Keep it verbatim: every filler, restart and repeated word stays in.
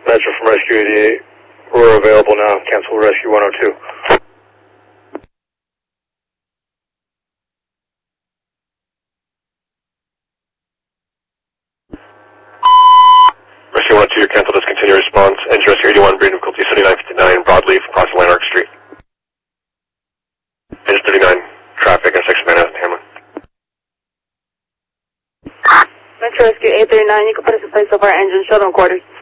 Metro from Rescue eighty-eight. We're available now. Cancel Rescue one oh two. Rescue one oh two, cancel discontinue response. Engine Rescue eighty-one, breathing difficulty seventy-nine fifty-nine, Broadleaf, crossing Lanark Street. Engine thirty-nine, traffic, and six man Hamlin. Metro Rescue eight thirty-nine, you can put us in place of our engine, show them quarters.